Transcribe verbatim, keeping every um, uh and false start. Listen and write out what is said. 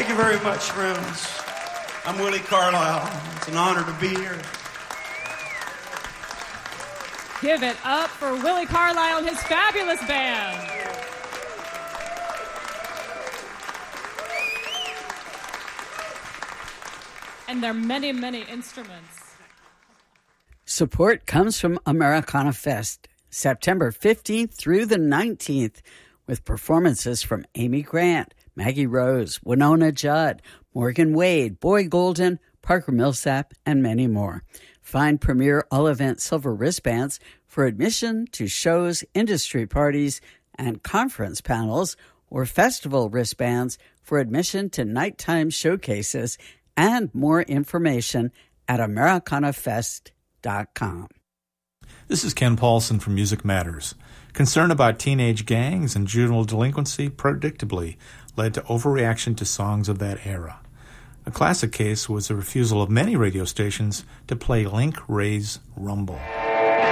Thank you very much, friends. I'm Willie Carlisle. It's an honor to be here. Give it up for Willie Carlisle and his fabulous band. And their many, many instruments. Support comes from Americana Fest, September fifteenth through the nineteenth, with performances from Amy Grant, Maggie Rose, Winona Judd, Morgan Wade, Boy Golden, Parker Millsap, and many more. Find Premier All-Event Silver wristbands for admission to shows, industry parties, and conference panels, or festival wristbands for admission to nighttime showcases, and more information at americana fest dot com. This is Ken Paulson from Music Matters. Concern about teenage gangs and juvenile delinquency predictably led to overreaction to songs of that era. A classic case was the refusal of many radio stations to play Link Wray's Rumble.